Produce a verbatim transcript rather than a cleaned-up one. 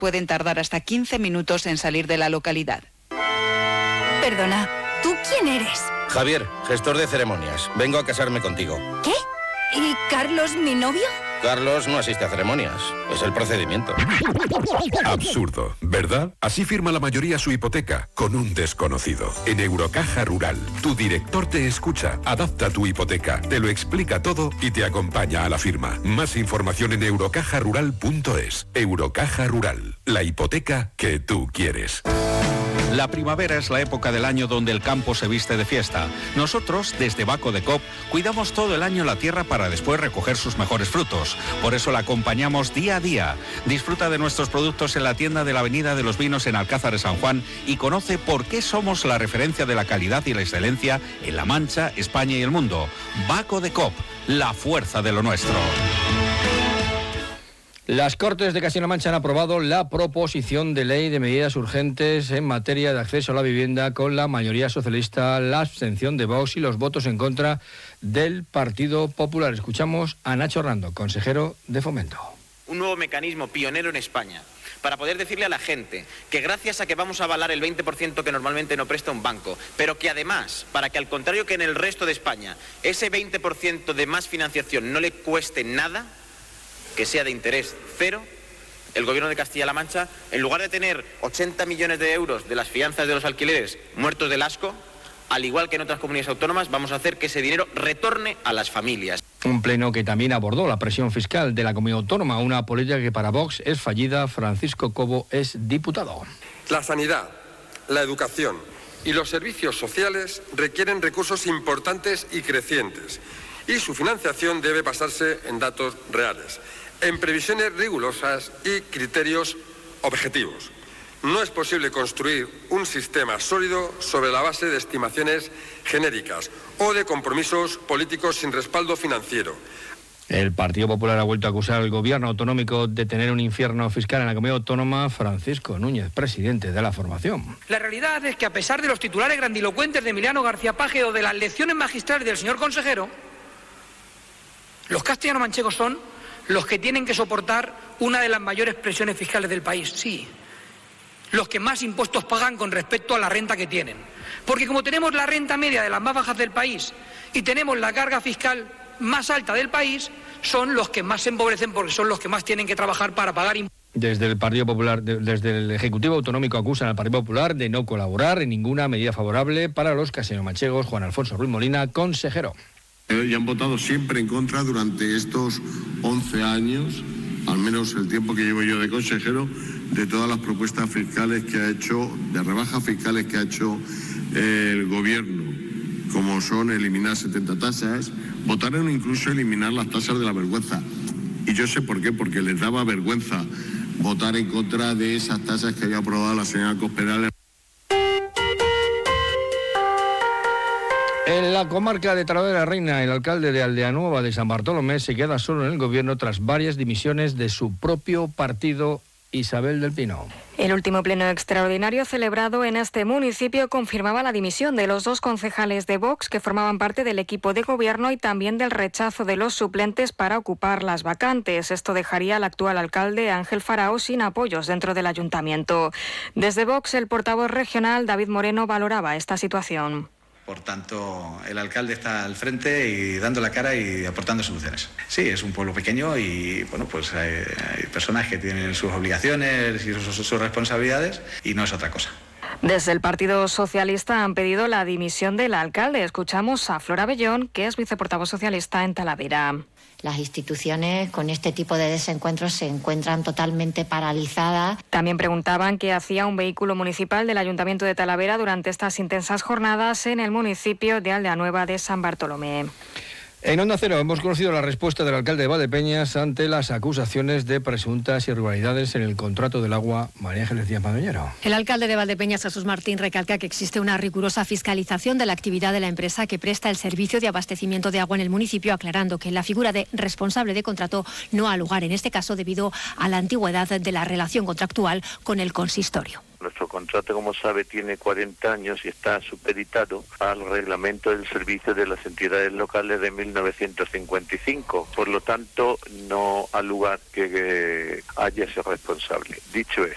pueden tardar hasta quince minutos en salir de la localidad. Perdona, ¿tú quién eres? Javier, gestor de ceremonias. Vengo a casarme contigo. ¿Qué? ¿Y Carlos, mi novio? Carlos no asiste a ceremonias. Es el procedimiento. Absurdo, ¿verdad? Así firma la mayoría su hipoteca, con un desconocido. En Eurocaja Rural, tu director te escucha, adapta tu hipoteca, te lo explica todo y te acompaña a la firma. Más información en eurocaja rural punto es. Eurocaja Rural, la hipoteca que tú quieres. La primavera es la época del año donde el campo se viste de fiesta. Nosotros, desde Baco de Cop, cuidamos todo el año la tierra para después recoger sus mejores frutos. Por eso la acompañamos día a día. Disfruta de nuestros productos en la tienda de la Avenida de los Vinos en Alcázar de San Juan y conoce por qué somos la referencia de la calidad y la excelencia en La Mancha, España y el mundo. Baco de Cop, la fuerza de lo nuestro. Las Cortes de Castilla-La Mancha han aprobado la proposición de ley de medidas urgentes en materia de acceso a la vivienda con la mayoría socialista, la abstención de Vox y los votos en contra del Partido Popular. Escuchamos a Nacho Rando, consejero de Fomento. Un nuevo mecanismo pionero en España para poder decirle a la gente que gracias a que vamos a avalar el veinte por ciento que normalmente no presta un banco, pero que además, para que al contrario que en el resto de España, ese veinte por ciento de más financiación no le cueste nada, que sea de interés cero, el Gobierno de Castilla-La Mancha, en lugar de tener ochenta millones de euros de las fianzas de los alquileres muertos del asco, al igual que en otras comunidades autónomas, vamos a hacer que ese dinero retorne a las familias. Un pleno que también abordó la presión fiscal de la comunidad autónoma, una política que para Vox es fallida. Francisco Cobo es diputado. La sanidad, la educación y los servicios sociales requieren recursos importantes y crecientes, y su financiación debe basarse en datos reales, en previsiones rigurosas y criterios objetivos. No es posible construir un sistema sólido sobre la base de estimaciones genéricas o de compromisos políticos sin respaldo financiero. El Partido Popular ha vuelto a acusar al gobierno autonómico de tener un infierno fiscal en la comunidad autónoma. Francisco Núñez, presidente de la formación. La realidad es que a pesar de los titulares grandilocuentes de Emiliano García Paje o de las lecciones magistrales del señor consejero, los castellano-manchegos son los que tienen que soportar una de las mayores presiones fiscales del país, sí. Los que más impuestos pagan con respecto a la renta que tienen. Porque como tenemos la renta media de las más bajas del país y tenemos la carga fiscal más alta del país, son los que más se empobrecen porque son los que más tienen que trabajar para pagar impuestos. Desde el Partido Popular, desde el Ejecutivo Autonómico acusan al Partido Popular de no colaborar en ninguna medida favorable para los castellano-manchegos. Juan Alfonso Ruiz Molina, consejero. Y han votado siempre en contra durante estos once años, al menos el tiempo que llevo yo de consejero, de todas las propuestas fiscales que ha hecho, de rebajas fiscales que ha hecho el gobierno, como son eliminar setenta tasas, votaron incluso eliminar las tasas de la vergüenza. Y yo sé por qué, porque les daba vergüenza votar en contra de esas tasas que había aprobado la señora Cospedal. En la comarca de Talavera de la Reina, el alcalde de Aldeanueva de San Bartolomé se queda solo en el gobierno tras varias dimisiones de su propio partido. Isabel del Pino. El último pleno extraordinario celebrado en este municipio confirmaba la dimisión de los dos concejales de Vox que formaban parte del equipo de gobierno y también del rechazo de los suplentes para ocupar las vacantes. Esto dejaría al actual alcalde Ángel Farao sin apoyos dentro del ayuntamiento. Desde Vox, el portavoz regional David Moreno valoraba esta situación. Por tanto, el alcalde está al frente y dando la cara y aportando soluciones. Sí, es un pueblo pequeño y bueno, pues hay, hay personas que tienen sus obligaciones y sus, sus responsabilidades y no es otra cosa. Desde el Partido Socialista han pedido la dimisión del alcalde. Escuchamos a Flora Bellón, que es viceportavoz socialista en Talavera. Las instituciones con este tipo de desencuentros se encuentran totalmente paralizadas. También preguntaban qué hacía un vehículo municipal del Ayuntamiento de Talavera durante estas intensas jornadas en el municipio de Aldeanueva de San Bartolomé. En Onda Cero hemos conocido la respuesta del alcalde de Valdepeñas ante las acusaciones de presuntas irregularidades en el contrato del agua. María Ángeles Díaz Madoñero. El alcalde de Valdepeñas, Jesús Martín, recalca que existe una rigurosa fiscalización de la actividad de la empresa que presta el servicio de abastecimiento de agua en el municipio, aclarando que la figura de responsable de contrato no ha lugar en este caso debido a la antigüedad de la relación contractual con el consistorio. Nuestro contrato, como sabe, tiene cuarenta años y está supeditado al reglamento del servicio de las entidades locales de mil novecientos cincuenta y cinco. Por lo tanto, no ha lugar que haya ese responsable. Dicho esto,